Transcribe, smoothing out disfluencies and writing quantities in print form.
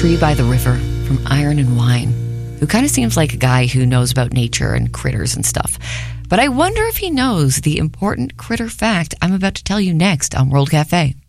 tree by the river from Iron and Wine, who kind of seems like a guy who knows about nature and critters and stuff. But I wonder if he knows the important critter fact I'm about to tell you next on World Cafe.